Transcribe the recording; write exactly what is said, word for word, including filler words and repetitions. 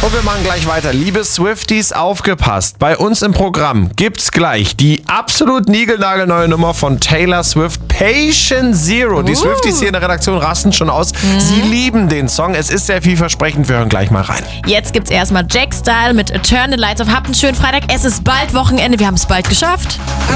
Und wir machen gleich weiter. Liebe Swifties, aufgepasst. Bei uns im Programm gibt's gleich die absolut niegelnagelneue Nummer von Taylor Swift, Patient Zero. Die Uh. Swifties hier in der Redaktion rasten schon aus. Mhm. Sie lieben den Song. Es ist sehr vielversprechend. Wir hören gleich mal rein. Jetzt gibt's erstmal Jack Style mit Turn the Lights Off. Habt einen schönen Freitag. Es ist bald Wochenende. Wir haben es bald geschafft.